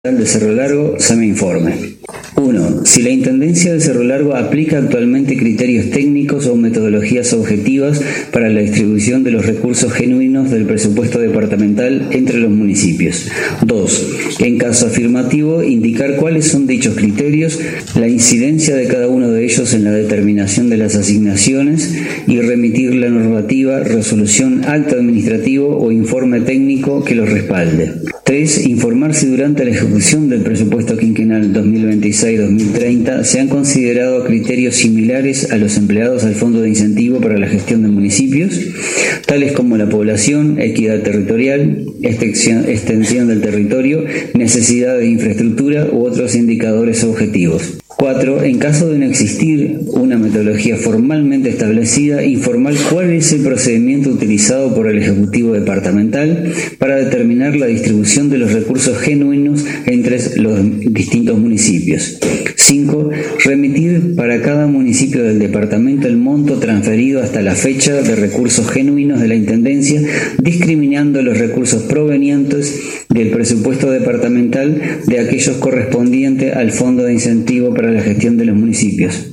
de Cerro Largo se me informe. 1. Si la Intendencia de Cerro Largo aplica actualmente criterios técnicos o metodologías objetivas para la distribución de los recursos genuinos del presupuesto departamental entre los municipios. 2. En caso afirmativo, indicar cuáles son dichos criterios, la incidencia de cada uno de ellos en la determinación de las asignaciones y remitir la normativa, resolución, acto administrativo o informe técnico que los respalde. 3. Informar si durante la ejecución del presupuesto quinquenal 2026-2030 se han considerado criterios similares a los empleados al Fondo de Incentivo para la Gestión de Municipios, tales como la población, equidad territorial, extensión del territorio, necesidad de infraestructura u otros indicadores objetivos. 4. En caso de no existir una metodología formalmente establecida, informar cuál es el procedimiento utilizado por el Ejecutivo Departamental para determinar la distribución de los recursos genuinos entre los distintos municipios. 5. Remitir para cada municipio del departamento el monto transferido hasta la fecha de recursos genuinos de la Intendencia, discriminando los recursos provenientes del presupuesto departamental de aquellos correspondientes al Fondo de Incentivo para la Gestión de los Municipios.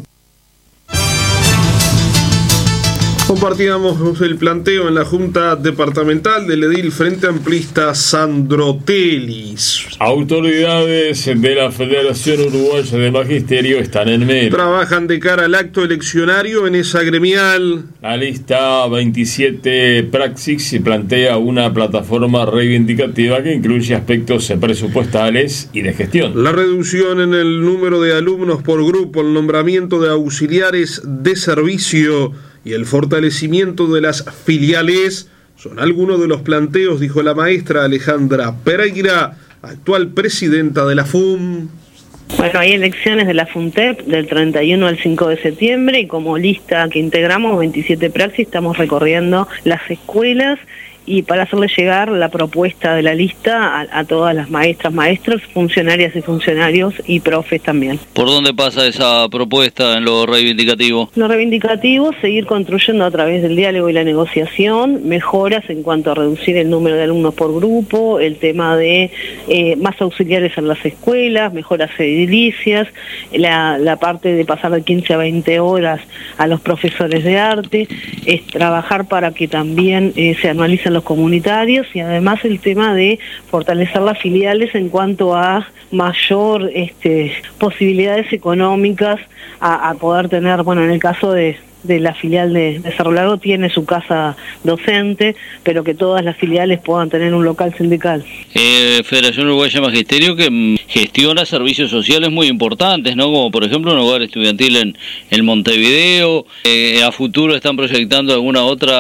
Compartíamos el planteo en la Junta Departamental del edil Frente Amplista Sandro Telis. Autoridades de la Federación Uruguaya de Magisterio están en medio. Trabajan de cara al acto eleccionario en esa gremial. La lista 27 Praxis plantea una plataforma reivindicativa que incluye aspectos presupuestales y de gestión. La reducción en el número de alumnos por grupo, el nombramiento de auxiliares de servicio y el fortalecimiento de las filiales son algunos de los planteos, dijo la maestra Alejandra Pereira, actual presidenta de la FUM. Bueno, hay elecciones de la FUNTEP del 31 al 5 de septiembre y como lista que integramos 27 Praxis estamos recorriendo las escuelas y para hacerle llegar la propuesta de la lista a todas las maestras, maestros, funcionarias y funcionarios y profes también. ¿Por dónde pasa esa propuesta en lo reivindicativo? Lo reivindicativo, seguir construyendo a través del diálogo y la negociación, mejoras en cuanto a reducir el número de alumnos por grupo, el tema de más auxiliares en las escuelas, mejoras edilicias, la parte de pasar de 15 a 20 horas a los profesores de arte, es trabajar para que también se anualicen los comunitarios y además el tema de fortalecer las filiales en cuanto a mayor posibilidades económicas a poder tener, bueno, en el caso de la filial de Cerro Largo tiene su casa docente, pero que todas las filiales puedan tener un local sindical. Federación Uruguaya de Magisterio que gestiona servicios sociales muy importantes, ¿no? Como por ejemplo un hogar estudiantil en Montevideo. ¿A futuro están proyectando algún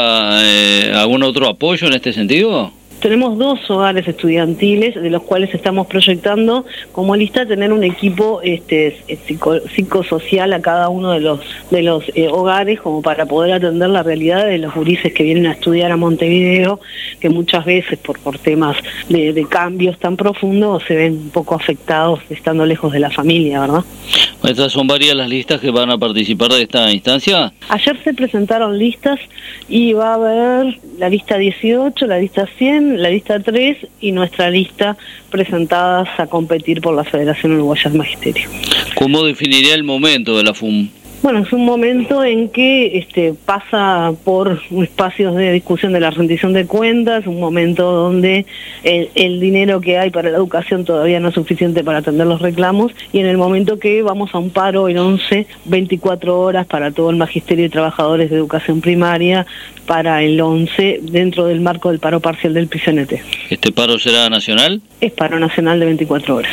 otro apoyo en este sentido? Tenemos 2 hogares estudiantiles, de los cuales estamos proyectando como lista tener un equipo psicosocial a cada uno de los hogares, como para poder atender la realidad de los gurises que vienen a estudiar a Montevideo, que muchas veces por temas de cambios tan profundos se ven un poco afectados estando lejos de la familia, ¿verdad? ¿Estas son varias las listas que van a participar de esta instancia? Ayer se presentaron listas y va a haber la lista 18, la lista 100, la lista 3 y nuestra lista presentadas a competir por la Federación Uruguaya de Magisterio. ¿Cómo definiría el momento de la FUM? Bueno, es un momento en que pasa por espacios de discusión de la rendición de cuentas, un momento donde el dinero que hay para la educación todavía no es suficiente para atender los reclamos, y en el momento que vamos a un paro el 11, 24 horas para todo el magisterio y trabajadores de educación primaria, para el 11, dentro del marco del paro parcial del PCNT. ¿Este paro será nacional? Es paro nacional de 24 horas.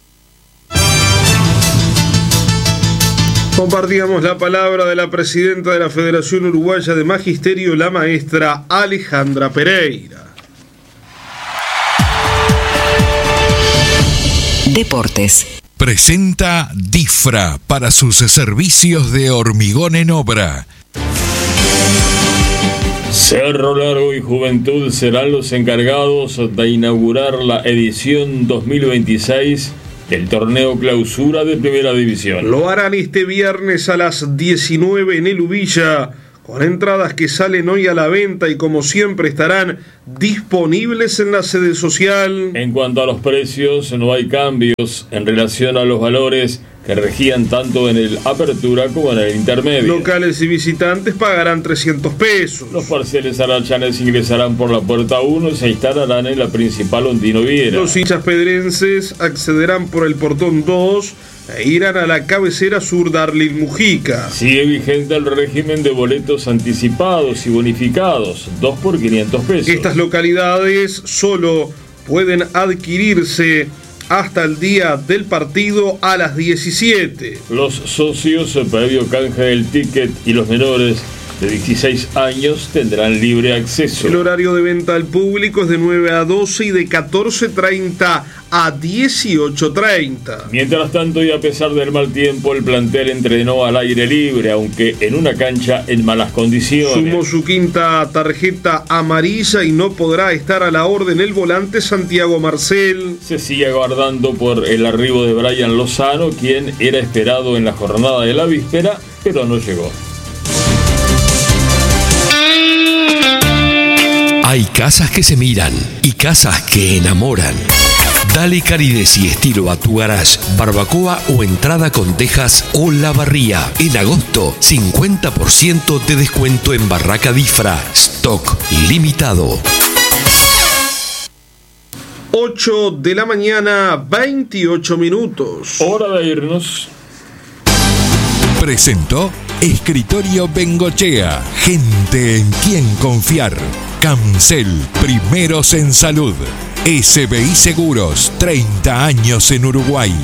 Compartíamos la palabra de la presidenta de la Federación Uruguaya de Magisterio, la maestra Alejandra Pereira. Deportes. Presenta DIFRA para sus servicios de hormigón en obra. Cerro Largo y Juventud serán los encargados de inaugurar la edición 2026 del torneo clausura de Primera División. Lo harán este viernes a las 19 en el Ubilla, con entradas que salen hoy a la venta y como siempre estarán disponibles en la sede social. En cuanto a los precios, no hay cambios en relación a los valores que regían tanto en el apertura como en el intermedio. Locales y visitantes pagarán 300 pesos. Los parciales arachanes ingresarán por la puerta 1 y se instalarán en la principal Ondino Viera. Los hinchas pedrenses accederán por el portón 2 e irán a la cabecera sur Darlil Mujica. Sigue vigente el régimen de boletos anticipados y bonificados, 2 por 500 pesos. Estas localidades solo pueden adquirirse hasta el día del partido a las 17. Los socios, previo canje del ticket, y los menores de 16 años tendrán libre acceso. El horario de venta al público es de 9 a 12 y de 14:30 a 18:30. Mientras tanto, y a pesar del mal tiempo, el plantel entrenó al aire libre, aunque en una cancha en malas condiciones. Sumó su quinta tarjeta amarilla y no podrá estar a la orden el volante Santiago Marcel. Se sigue aguardando por el arribo de Brian Lozano, quien era esperado en la jornada de la víspera, pero no llegó. Hay casas que se miran y casas que enamoran. Dale calidez y estilo a tu garage, barbacoa o entrada con tejas o la barría. En agosto, 50% de descuento en Barraca Difra. Stock limitado. 8 de la mañana, 28 minutos. Hora de irnos. Presentó Escritorio Bengochea. Gente en quien confiar. Cancel, primeros en salud. SBI Seguros, 30 años en Uruguay.